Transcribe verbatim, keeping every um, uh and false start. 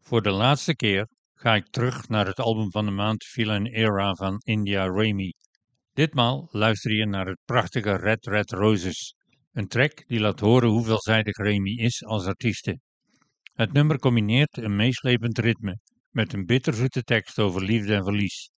Voor de laatste keer ga ik terug naar het album van de maand Feel an Era van India Raymi. Ditmaal luister je naar het prachtige Red Red Roses, een track die laat horen hoe veelzijdig Raymi is als artieste. Het nummer combineert een meeslepend ritme met een bitterzoete tekst over liefde en verlies.